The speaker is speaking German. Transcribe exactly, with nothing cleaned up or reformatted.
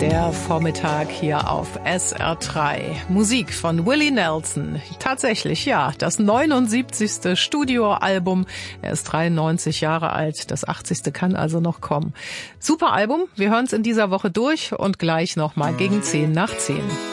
Der Vormittag hier auf S R drei. Musik von Willie Nelson. Tatsächlich, ja, das neunundsiebzigste Studioalbum. Er ist dreiundneunzig Jahre alt. Das achtzigste kann also noch kommen. Super Album. Wir hören es in dieser Woche durch und gleich nochmal gegen zehn nach zehn.